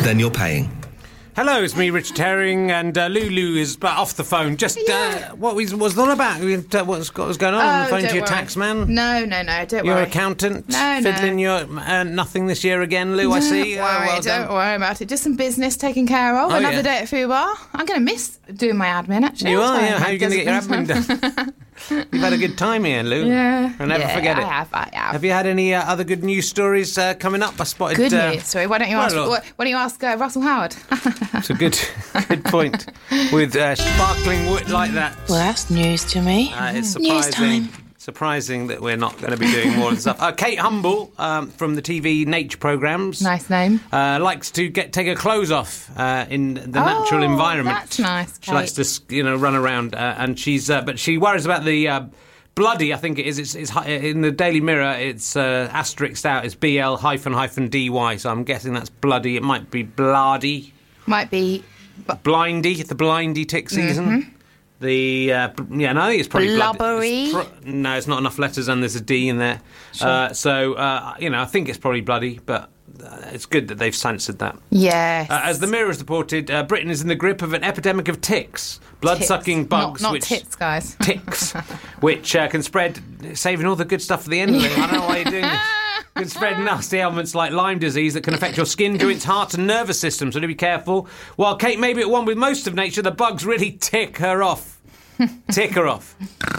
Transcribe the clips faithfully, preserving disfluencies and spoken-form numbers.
then you're paying. Hello, it's me, Richard Herring, and uh, Lulu is uh, off the phone. Just, Yeah. uh, what was, was that about? Uh, what's, what was going on on the Oh, phone don't to your worry. tax man? No, no, no, don't Your worry. accountant? No, no. Fiddling your uh, nothing this year again, Lou, I see. Don't Oh, worry, well don't done. worry about it. Just some business taken care of. Oh, Another yeah. day at Fubar. I'm going to miss doing my admin, actually. You That's are, why yeah. I How are you going to get your doesn't- admin done? You've had a good time here, Lou. Yeah. I'll never Yeah, forget it. I have, I have. Have you had any uh, other good news stories uh, coming up? I spotted... Good uh, news. Sorry, why don't you well, ask? look. Why, why don't you ask uh, Russell Howard? It's a good, good point. With uh, sparkling wit like that. Well, that's news to me. Uh, it's News surprising, time. surprising that we're not going to be doing more of the stuff. Uh, Kate Humble um, from the T V nature programmes Nice name. uh, likes to get take her clothes off uh, in the natural Oh, environment. that's nice, She likes Kate. to, you know, run around, uh, and she's, uh, but she worries about the. Uh, Bloody, I think it is. It's, it's hi- in the Daily Mirror. It's uh, asterisked out. It's B L hyphen hyphen D Y. So I'm guessing that's bloody. It might be bloody. Might be Blindy, the blindy tick season. Mm-hmm. The uh, b- yeah, no, I think it's probably blood- Blubbery? it's pro- no, it's not enough letters, and there's a D in there. Uh, so uh, you know, I think it's probably bloody, but uh, it's good that they've censored that. yes. Uh, as the Mirror has reported, uh, Britain is in the grip of an epidemic of ticks, blood-sucking Tits. bugs, Not, not which tits, guys. ticks, which uh, can spread, saving all the good stuff for the end. Lou. I don't know why you're doing this. Can spread nasty ailments like Lyme disease that can affect your skin, joints, heart and nervous system, so do be careful. While Kate may be at one with most of nature, the bugs really tick her off. Tick her off.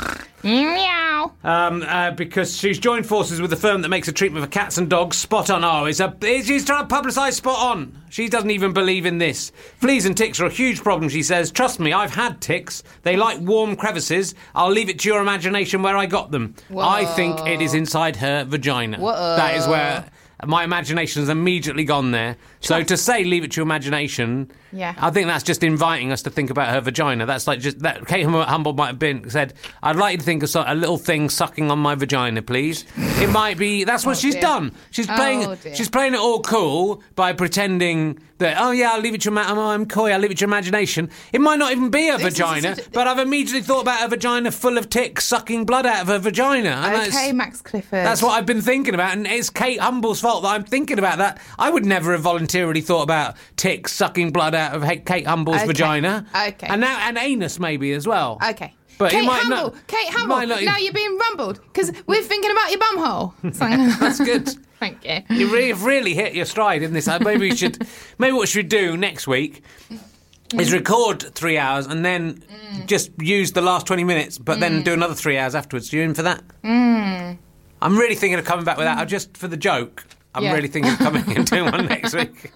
Meow. Um, uh, because she's joined forces with the firm that makes a treatment for cats and dogs. Spot On. Oh, it's a, she's trying to publicise Spot On. She doesn't even believe in this. Fleas and ticks are a huge problem, she says. Trust me, I've had ticks. They like warm crevices. I'll leave it to your imagination where I got them. Whoa. I think it is inside her vagina. Whoa. That is where my imagination has immediately gone there. So to say leave it to your imagination, Yeah. I think that's just inviting us to think about her vagina. That's like just that. Kate Humble might have been said, "I'd like you to think of so- a little thing sucking on my vagina, please." It might be that's what Oh, she's dear. done. She's playing. Oh, dear. she's playing it all cool by pretending that oh yeah, I'll leave it to your ma- oh, I'm coy. I'll leave it to your imagination. It might not even be a This is vagina, such a- but I've immediately thought about a vagina full of ticks sucking blood out of her vagina. And Okay, that's, Max Clifford. that's what I've been thinking about, and it's Kate Humble's fault that I'm thinking about that. I would never have voluntarily thought about ticks sucking blood out of Kate Humble's Okay. vagina. Okay. And now and anus maybe as well. Okay. But Kate it might Humble, not. Kate it Humble, might not- now you're being rumbled because we're thinking about your bumhole. That's good. Thank you. You really, you've really hit your stride in this. Uh, Maybe we should. Maybe what we should do next week is record three hours and then just use the last twenty minutes, but then do another three hours afterwards. You in for that? Mm. I'm really thinking of coming back with that. I'm just for the joke. I'm Yeah. really thinking of coming and doing one next week.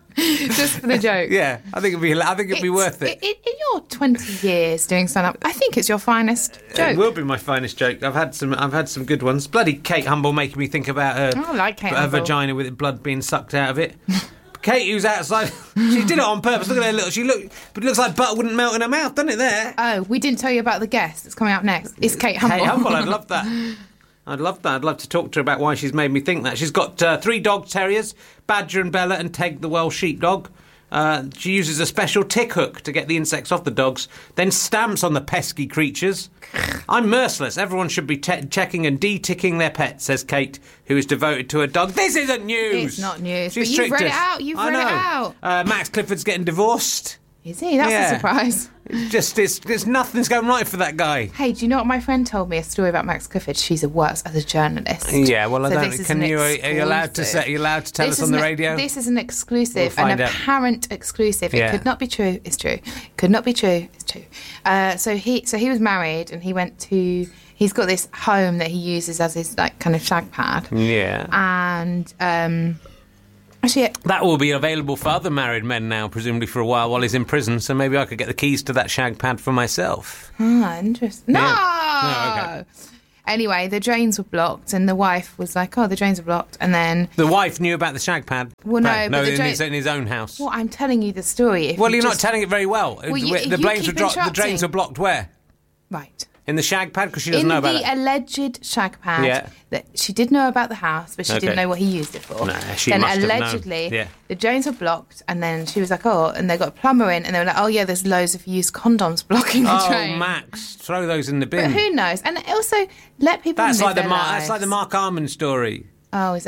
Just for the joke. Yeah, I think it'd be. I think it'd be It's- worth it. In, in your twenty years doing stand-up, I think it's your finest joke. It will be my finest joke. I've had some. I've had some good ones. Bloody Kate Humble making me think about her, I like Kate her Humble. vagina with blood being sucked out of it. Kate, who's outside, she did it on purpose. Look at her little. She look, but it looks like butter wouldn't melt in her mouth, doesn't it? There, Oh, we didn't tell you about the guest that's coming up next. It's Kate Humble. Kate Humble. I'd love that. I'd love that. I'd love to talk to her about why she's made me think that. She's got uh, three dog terriers, Badger and Bella, and Teg the Welsh sheepdog. Uh, she uses a special tick hook to get the insects off the dogs, then stamps on the pesky creatures. I'm merciless. Everyone should be te- checking and de-ticking their pets, says Kate, who is devoted to her dog. This isn't news! It's not news, She's but you've tricked read it us. out, you've I read it know. out. Uh, Max Clifford's getting divorced. Is he? That's Yeah. a surprise. It's just, it's, it's nothing's going right for that guy. Hey, do you know what my friend told me? A story about Max Clifford. She's works as a journalist. Yeah, well, I So don't. this is Can an you? Are you allowed to exclusive. say? Are you allowed to tell This us on is the an- radio? This is an exclusive, We'll an find out. apparent exclusive. Yeah. It could not be true. It's true. Could not be true. It's true. Uh, so he, so he was married, and he went to. He's got this home that he uses as his like kind of shag pad, Yeah. and um, actually, That will be available for other married men now, presumably for a while while he's in prison. So maybe I could get the keys to that shag pad for myself. ah, interesting. No. No, okay. Anyway, the drains were blocked, and the wife was like, "Oh, the drains are blocked," and then. The wife knew about the shag pad. Well, no, pad. but no, the in, dra- his, in his own house. Well, I'm telling you the story. If Well, you you're not just- telling it very well. Well, you- the you drains keep were dropped. The interrupting. drains were blocked where? Right. In the shag pad, because she doesn't In know about the it. alleged shag pad, Yeah. that she did know about the house, but she Okay. didn't know what he used it for. Nah, she then must have known. allegedly, Yeah. the drains were blocked, and then she was like, "Oh," and they got a plumber in, and they were like, "Oh yeah, there's loads of used condoms blocking the Oh, drain." Max, throw those in the But bin. who knows? And also let people. That's live like the their Mar- lives. that's like the Mark Armand story. Oh, is it?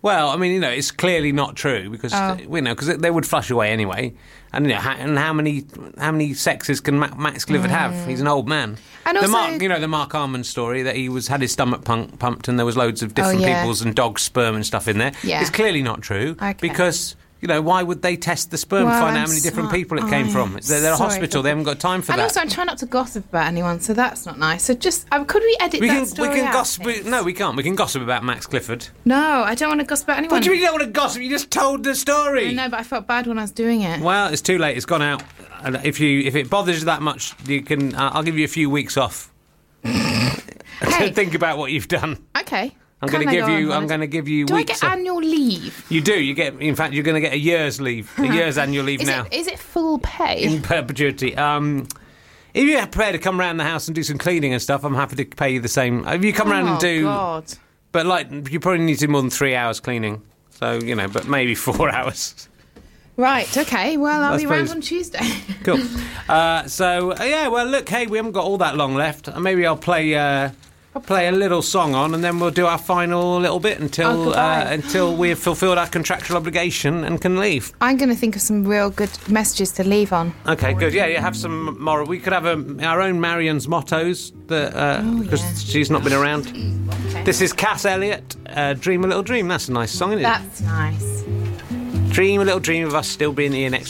Well, I mean, you know, it's clearly not true because Oh. you know because they would flush away anyway. And you know, ha- and how many how many sexes can Ma- Max Clifford have? He's an old man. And the also- Mark, you know, the Mark Armand story that he was had his stomach pump, pumped and there was loads of different Oh, yeah. people's and dogs' sperm and stuff in there. Yeah. It's clearly not true Okay. because. You know, why would they test the sperm, Well, find out I'm how many different so- people it came I from? am They're, they're a sorry hospital, for- they haven't got time for And that. also, I'm trying not to gossip about anyone, so that's not nice. So just, um, could we edit we that can, story we can out, gossip. We, please? no, we can't. We can gossip about Max Clifford. No, I don't want to gossip about anyone. What do you mean you don't want to gossip? You just told the story. I know, but I felt bad when I was doing it. Well, it's too late. It's gone out. And if you if it bothers you that much, you can. Uh, I'll give you a few weeks off Hey. to think about what you've done. Okay. I'm going Can to I give go on you. I'm holiday? going to give you Do I weeks. get off. annual leave? You do. You get. In fact, you're going to get a year's leave. A year's annual leave Is now it, is it full pay? in perpetuity. Um, if you're prepared to come around the house and do some cleaning and stuff, I'm happy to pay you the same. If you come around and Oh, do, God. but like you probably need to do more than three hours cleaning. So you know, but maybe four hours. Right, okay. Well, I'll I be around suppose- on Tuesday. Cool. Uh, so uh, yeah, well, look, hey, we haven't got all that long left. Uh, Maybe I'll play uh, play a little song on, and then we'll do our final little bit Oh, until goodbye. uh, until we've fulfilled our contractual obligation and can leave. I'm going to think of some real good messages to leave on. Okay, good. Yeah, you have some moral. We could have a, our own Marion's mottos that uh, Oh, because yeah. she's not been around. Okay. This is Cass Elliot. Uh, Dream a little dream. That's a nice song, isn't it? That's nice. Dream a little dream of us still being here next.